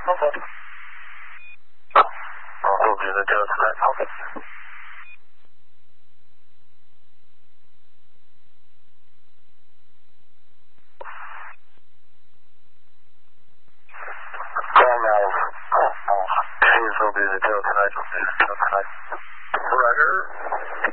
Okay. I'll do the deal tonight. Okay. Hayes will be the deal tonight. Roger.